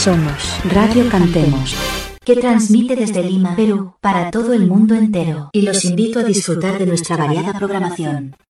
Somos Radio Cantemos, que transmite desde Lima, Perú, para todo el mundo entero. Y los invito a disfrutar de nuestra variada programación.